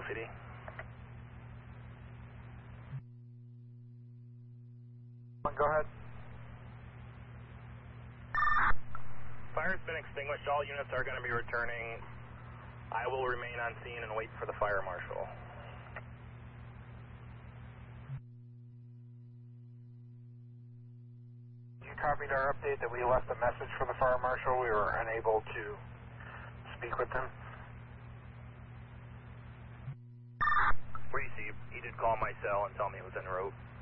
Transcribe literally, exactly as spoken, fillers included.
C D. Go ahead. Fire's been extinguished. All units are going to be returning. I will remain on scene and wait for the fire marshal. You copied our update that we left a message for the fire marshal. We were unable to speak with them. Where you see, he did call my cell and tell me it was en route.